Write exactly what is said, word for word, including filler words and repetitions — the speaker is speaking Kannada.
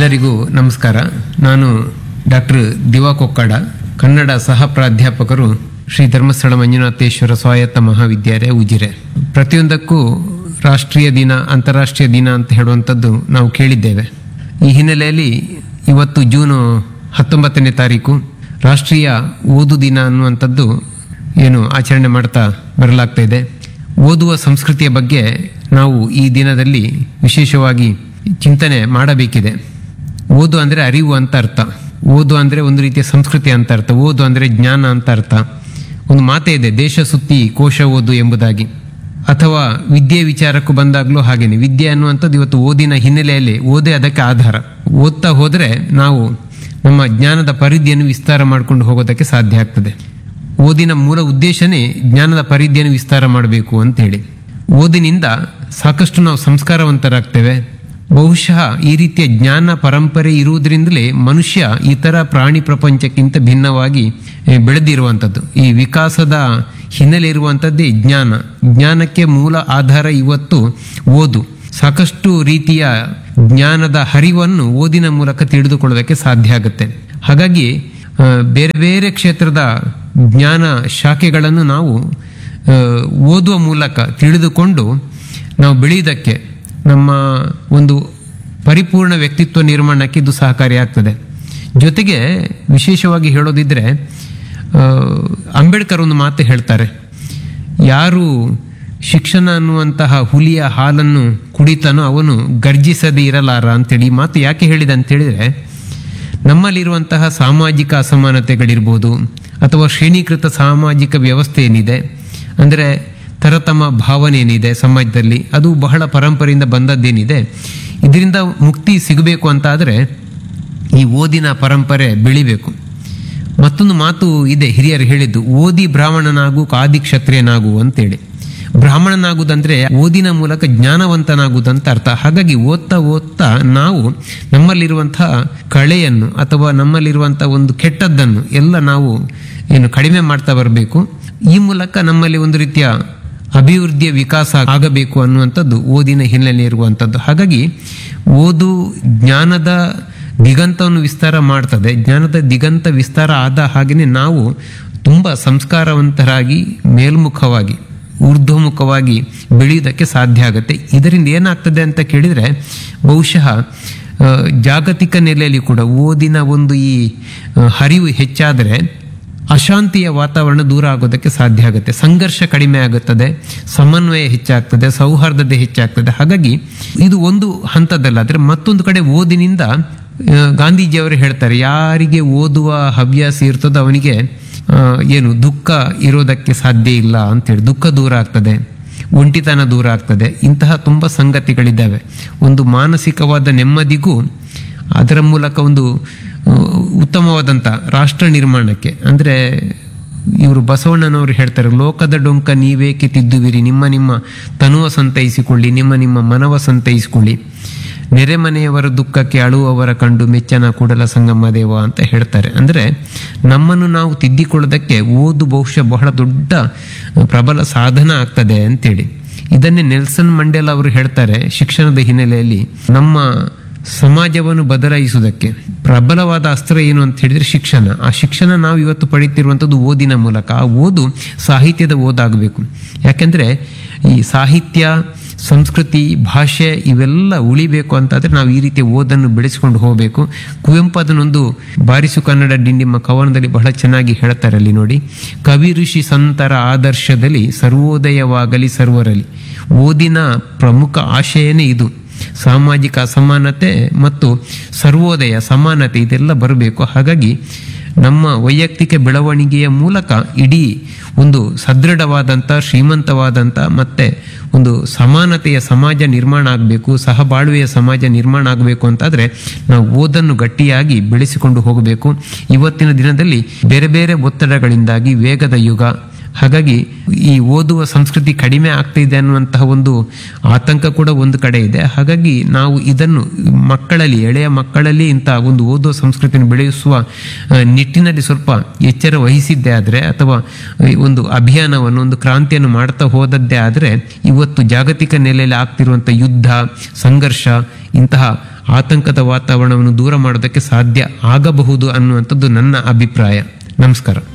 ಎಲ್ಲರಿಗೂ ನಮಸ್ಕಾರ. ನಾನು ಡಾಕ್ಟರ್ ದಿವಾ ಕೊಕ್ಕಡ, ಕನ್ನಡ ಸಹ ಪ್ರಾಧ್ಯಾಪಕರು, ಶ್ರೀ ಧರ್ಮಸ್ಥಳ ಮಂಜುನಾಥೇಶ್ವರ ಸ್ವಾಯತ್ತ ಮಹಾವಿದ್ಯಾಲಯ ಉಜಿರೆ. ಪ್ರತಿಯೊಂದಕ್ಕೂ ರಾಷ್ಟ್ರೀಯ ದಿನ, ಅಂತಾರಾಷ್ಟ್ರೀಯ ದಿನ ಅಂತ ಹೇಳುವಂಥದ್ದು ನಾವು ಕೇಳಿದ್ದೇವೆ. ಈ ಹಿನ್ನೆಲೆಯಲ್ಲಿ ಇವತ್ತು ಜೂನ್ ಹತ್ತೊಂಬತ್ತನೇ ತಾರೀಕು ರಾಷ್ಟ್ರೀಯ ಓದು ದಿನ ಅನ್ನುವಂಥದ್ದು ಏನು ಆಚರಣೆ ಮಾಡ್ತಾ ಬರಲಾಗ್ತಾ ಇದೆ. ಓದುವ ಸಂಸ್ಕೃತಿಯ ಬಗ್ಗೆ ನಾವು ಈ ದಿನದಲ್ಲಿ ವಿಶೇಷವಾಗಿ ಚಿಂತನೆ ಮಾಡಬೇಕಿದೆ. ಓದು ಅಂದರೆ ಅರಿವು ಅಂತ ಅರ್ಥ. ಓದು ಅಂದರೆ ಒಂದು ರೀತಿಯ ಸಂಸ್ಕೃತಿ ಅಂತ ಅರ್ಥ. ಓದು ಅಂದರೆ ಜ್ಞಾನ ಅಂತ ಅರ್ಥ. ಒಂದು ಮಾತೇ ಇದೆ, ದೇಶ ಸುತ್ತಿ ಕೋಶ ಓದು ಎಂಬುದಾಗಿ. ಅಥವಾ ವಿದ್ಯೆ ವಿಚಾರಕ್ಕೂ ಬಂದಾಗಲೂ ಹಾಗೇನೆ. ವಿದ್ಯೆ ಅನ್ನುವಂಥದ್ದು ಇವತ್ತು ಓದಿನ ಹಿನ್ನೆಲೆಯಲ್ಲಿ, ಓದೇ ಅದಕ್ಕೆ ಆಧಾರ. ಓದ್ತಾ ಹೋದರೆ ನಾವು ನಮ್ಮ ಜ್ಞಾನದ ಪರಿಧಿಯನ್ನು ವಿಸ್ತಾರ ಮಾಡಿಕೊಂಡು ಹೋಗೋದಕ್ಕೆ ಸಾಧ್ಯ ಆಗ್ತದೆ. ಓದಿನ ಮೂಲ ಉದ್ದೇಶನೇ ಜ್ಞಾನದ ಪರಿಧಿಯನ್ನು ವಿಸ್ತಾರ ಮಾಡಬೇಕು ಅಂತೇಳಿ. ಓದಿನಿಂದ ಸಾಕಷ್ಟು ನಾವು ಸಂಸ್ಕಾರವಂತರಾಗ್ತೇವೆ. ಬಹುಶಃ ಈ ರೀತಿಯ ಜ್ಞಾನ ಪರಂಪರೆ ಇರುವುದರಿಂದಲೇ ಮನುಷ್ಯ ಇತರ ಪ್ರಾಣಿ ಪ್ರಪಂಚಕ್ಕಿಂತ ಭಿನ್ನವಾಗಿ ಬೆಳೆದಿರುವಂಥದ್ದು. ಈ ವಿಕಾಸದ ಹಿನ್ನೆಲೆ ಇರುವಂಥದ್ದೇ ಜ್ಞಾನ. ಜ್ಞಾನಕ್ಕೆ ಮೂಲ ಆಧಾರ ಇವತ್ತು ಓದು. ಸಾಕಷ್ಟು ರೀತಿಯ ಜ್ಞಾನದ ಹರಿವನ್ನು ಓದಿನ ಮೂಲಕ ತಿಳಿದುಕೊಳ್ಳೋದಕ್ಕೆ ಸಾಧ್ಯ ಆಗುತ್ತೆ. ಹಾಗಾಗಿ ಬೇರೆ ಬೇರೆ ಕ್ಷೇತ್ರದ ಜ್ಞಾನ ಶಾಖೆಗಳನ್ನು ನಾವು ಓದುವ ಮೂಲಕ ತಿಳಿದುಕೊಂಡು ನಾವು ಬೆಳೆಯುವುದಕ್ಕೆ, ನಮ್ಮ ಒಂದು ಪರಿಪೂರ್ಣ ವ್ಯಕ್ತಿತ್ವ ನಿರ್ಮಾಣಕ್ಕೆ ಇದು ಸಹಕಾರಿಯಾಗ್ತದೆ. ಜೊತೆಗೆ ವಿಶೇಷವಾಗಿ ಹೇಳೋದಿದ್ರೆ, ಅಂಬೇಡ್ಕರ್ ಒಂದು ಮಾತು ಹೇಳ್ತಾರೆ, ಯಾರು ಶಿಕ್ಷಣ ಅನ್ನುವಂತಹ ಹುಲಿಯ ಹಾಲನ್ನು ಕುಡಿತಾನೋ ಅವನು ಗರ್ಜಿಸದೇ ಇರಲಾರ ಅಂತೇಳಿ. ಈ ಮಾತು ಯಾಕೆ ಹೇಳಿದೆ ಅಂತೇಳಿದರೆ, ನಮ್ಮಲ್ಲಿರುವಂತಹ ಸಾಮಾಜಿಕ ಅಸಮಾನತೆಗಳಿರ್ಬೋದು ಅಥವಾ ಶ್ರೇಣೀಕೃತ ಸಾಮಾಜಿಕ ವ್ಯವಸ್ಥೆ ಏನಿದೆ, ಅಂದರೆ ತರತಮ ಭಾವನೆ ಏನಿದೆ ಸಮಾಜದಲ್ಲಿ, ಅದು ಬಹಳ ಪರಂಪರೆಯಿಂದ ಬಂದದ್ದೇನಿದೆ. ಇದರಿಂದ ಮುಕ್ತಿ ಸಿಗಬೇಕು ಅಂತ ಆದರೆ ಈ ಓದಿನ ಪರಂಪರೆ ಬೆಳಿಬೇಕು. ಮತ್ತೊಂದು ಮಾತು ಇದೆ, ಹಿರಿಯರು ಹೇಳಿದ್ದು, ಓದಿ ಬ್ರಾಹ್ಮಣನಾಗು ಕಾದಿ ಕ್ಷತ್ರಿಯನಾಗು ಅಂತೇಳಿ. ಬ್ರಾಹ್ಮಣನಾಗುವುದಂದ್ರೆ ಓದಿನ ಮೂಲಕ ಜ್ಞಾನವಂತನಾಗುವುದಂತ ಅರ್ಥ. ಹಾಗಾಗಿ ಓದ್ತಾ ಓದ್ತಾ ನಾವು ನಮ್ಮಲ್ಲಿರುವಂತಹ ಕಳೆಯನ್ನು ಅಥವಾ ನಮ್ಮಲ್ಲಿರುವಂತಹ ಒಂದು ಕೆಟ್ಟದ್ದನ್ನು ಎಲ್ಲ ನಾವು ಏನು ಕಡಿಮೆ ಮಾಡ್ತಾ ಬರಬೇಕು. ಈ ಮೂಲಕ ನಮ್ಮಲ್ಲಿ ಒಂದು ರೀತಿಯ ಅಭಿವೃದ್ಧಿಯ ವಿಕಾಸ ಆಗಬೇಕು ಅನ್ನುವಂಥದ್ದು ಓದಿನ ಹಿನ್ನೆಲೆ ಇರುವಂಥದ್ದು. ಹಾಗಾಗಿ ಓದು ಜ್ಞಾನದ ದಿಗಂತವನ್ನು ವಿಸ್ತಾರ ಮಾಡ್ತದೆ. ಜ್ಞಾನದ ದಿಗಂತ ವಿಸ್ತಾರ ಆದ ಹಾಗೆಯೇ ನಾವು ತುಂಬ ಸಂಸ್ಕಾರವಂತರಾಗಿ, ಮೇಲ್ಮುಖವಾಗಿ, ಊರ್ಧ್ವಮುಖವಾಗಿ ಬೆಳೆಯುವುದಕ್ಕೆ ಸಾಧ್ಯ ಆಗುತ್ತೆ. ಇದರಿಂದ ಏನಾಗ್ತದೆ ಅಂತ ಕೇಳಿದರೆ, ಬಹುಶಃ ಜಾಗತಿಕ ನೆಲೆಯಲ್ಲಿ ಕೂಡ ಓದಿನ ಒಂದು ಈ ಹರಿವು ಹೆಚ್ಚಾದರೆ ಅಶಾಂತಿಯ ವಾತಾವರಣ ದೂರ ಆಗೋದಕ್ಕೆ ಸಾಧ್ಯ ಆಗುತ್ತೆ. ಸಂಘರ್ಷ ಕಡಿಮೆ ಆಗುತ್ತದೆ, ಸಮನ್ವಯ ಹೆಚ್ಚಾಗ್ತದೆ, ಸೌಹಾರ್ದತೆ ಹೆಚ್ಚಾಗ್ತದೆ. ಹಾಗಾಗಿ ಇದು ಒಂದು ಹಂತದಲ್ಲ. ಆದರೆ ಮತ್ತೊಂದು ಕಡೆ ಓದಿನಿಂದ ಗಾಂಧೀಜಿಯವರು ಹೇಳ್ತಾರೆ, ಯಾರಿಗೆ ಓದುವ ಹವ್ಯಾಸ ಇರ್ತದೋ ಅವನಿಗೆ ಏನು ದುಃಖ ಇರೋದಕ್ಕೆ ಸಾಧ್ಯ ಇಲ್ಲ ಅಂತೇಳಿ. ದುಃಖ ದೂರ ಆಗ್ತದೆ, ಒಂಟಿತನ ದೂರ ಆಗ್ತದೆ. ಇಂತಹ ತುಂಬ ಸಂಗತಿಗಳಿದ್ದಾವೆ. ಒಂದು ಮಾನಸಿಕವಾದ ನೆಮ್ಮದಿಗೂ ಅದರ ಮೂಲಕ ಒಂದು ಉತ್ತಮವಾದಂಥ ರಾಷ್ಟ್ರ ನಿರ್ಮಾಣಕ್ಕೆ, ಅಂದರೆ ಇವರು ಬಸವಣ್ಣನವರು ಹೇಳ್ತಾರೆ, ಲೋಕದ ಡೊಂಕ ನೀವೇಕೆ ತಿದ್ದುವಿರಿ, ನಿಮ್ಮ ನಿಮ್ಮ ತನುವ ಸಂತೈಸಿಕೊಳ್ಳಿ, ನಿಮ್ಮ ನಿಮ್ಮ ಮನವ ಸಂತೈಸಿಕೊಳ್ಳಿ, ನೆರೆಮನೆಯವರ ದುಃಖಕ್ಕೆ ಅಳುವವರ ಕಂಡು ಮೆಚ್ಚನ ಕೂಡಲ ಸಂಗಮ ದೇವ ಅಂತ ಹೇಳ್ತಾರೆ. ಅಂದರೆ ನಮ್ಮನ್ನು ನಾವು ತಿದ್ದಿಕೊಳ್ಳೋದಕ್ಕೆ ಓದು ಬಹುಶಃ ಬಹಳ ದೊಡ್ಡ ಪ್ರಬಲ ಸಾಧನ ಆಗ್ತದೆ ಅಂತೇಳಿ. ಇದನ್ನೇ ನೆಲ್ಸನ್ ಮಂಡೇಲ ಅವರು ಹೇಳ್ತಾರೆ, ಶಿಕ್ಷಣದ ಹಿನ್ನೆಲೆಯಲ್ಲಿ ನಮ್ಮ ಸಮಾಜವನ್ನು ಬದಲಾಯಿಸುವುದಕ್ಕೆ ಪ್ರಬಲವಾದ ಅಸ್ತ್ರ ಏನು ಅಂತ ಹೇಳಿದ್ರೆ ಶಿಕ್ಷಣ. ಆ ಶಿಕ್ಷಣ ನಾವು ಇವತ್ತು ಪಡೀತಿರುವಂಥದ್ದು ಓದಿನ ಮೂಲಕ. ಆ ಓದು ಸಾಹಿತ್ಯದ ಓದಾಗಬೇಕು. ಯಾಕೆಂದರೆ ಈ ಸಾಹಿತ್ಯ, ಸಂಸ್ಕೃತಿ, ಭಾಷೆ ಇವೆಲ್ಲ ಉಳಿಬೇಕು ಅಂತಾದರೆ ನಾವು ಈ ರೀತಿಯ ಓದನ್ನು ಬೆಳೆಸಿಕೊಂಡು ಹೋಗಬೇಕು. ಕುವೆಂಪು ಅದನ್ನೊಂದು ಬಾರಿಸು ಕನ್ನಡ ಡಿಂಡಿಮ ಕವನದಲ್ಲಿ ಬಹಳ ಚೆನ್ನಾಗಿ ಹೇಳ್ತಾರೆ. ಅಲ್ಲಿ ನೋಡಿ, ಕವಿ ಋಷಿ ಸಂತರ ಆದರ್ಶದಲ್ಲಿ ಸರ್ವೋದಯವಾಗಲಿ ಸರ್ವರಲ್ಲಿ. ಓದಿನ ಪ್ರಮುಖ ಆಶಯನೇ ಇದು. ಸಾಮಾಜಿಕ ಅಸಮಾನತೆ ಮತ್ತು ಸರ್ವೋದಯ, ಸಮಾನತೆ ಇದೆಲ್ಲ ಬರಬೇಕು. ಹಾಗಾಗಿ ನಮ್ಮ ವೈಯಕ್ತಿಕ ಬೆಳವಣಿಗೆಯ ಮೂಲಕ ಇಡೀ ಒಂದು ಸದೃಢವಾದಂಥ, ಶ್ರೀಮಂತವಾದಂಥ ಮತ್ತು ಒಂದು ಸಮಾನತೆಯ ಸಮಾಜ ನಿರ್ಮಾಣ ಆಗಬೇಕು, ಸಹಬಾಳ್ವೆಯ ಸಮಾಜ ನಿರ್ಮಾಣ ಆಗಬೇಕು ಅಂತಾದರೆ ನಾವು ಓದನ್ನು ಗಟ್ಟಿಯಾಗಿ ಬೆಳೆಸಿಕೊಂಡು ಹೋಗಬೇಕು. ಇವತ್ತಿನ ದಿನದಲ್ಲಿ ಬೇರೆ ಬೇರೆ ಒತ್ತಡಗಳಿಂದಾಗಿ ವೇಗದ ಯುಗ, ಹಾಗಾಗಿ ಈ ಓದುವ ಸಂಸ್ಕೃತಿ ಕಡಿಮೆ ಆಗ್ತಾ ಇದೆ ಅನ್ನುವಂತಹ ಒಂದು ಆತಂಕ ಕೂಡ ಒಂದು ಕಡೆ ಇದೆ. ಹಾಗಾಗಿ ನಾವು ಇದನ್ನು ಮಕ್ಕಳಲ್ಲಿ, ಎಳೆಯ ಮಕ್ಕಳಲ್ಲಿ ಇಂತಹ ಒಂದು ಓದುವ ಸಂಸ್ಕೃತಿಯನ್ನು ಬೆಳೆಸುವ ನಿಟ್ಟಿನಲ್ಲಿ ಸ್ವಲ್ಪ ಎಚ್ಚರ ವಹಿಸಿದ್ದೇ ಆದರೆ, ಅಥವಾ ಒಂದು ಅಭಿಯಾನವನ್ನು, ಒಂದು ಕ್ರಾಂತಿಯನ್ನು ಮಾಡ್ತಾ ಹೋದದ್ದೇ ಆದರೆ, ಇವತ್ತು ಜಾಗತಿಕ ನೆಲೆಯಲ್ಲಿ ಆಗ್ತಿರುವಂಥ ಯುದ್ಧ, ಸಂಘರ್ಷ, ಇಂತಹ ಆತಂಕದ ವಾತಾವರಣವನ್ನು ದೂರ ಮಾಡೋದಕ್ಕೆ ಸಾಧ್ಯ ಆಗಬಹುದು ಅನ್ನುವಂಥದ್ದು ನನ್ನ ಅಭಿಪ್ರಾಯ. ನಮಸ್ಕಾರ.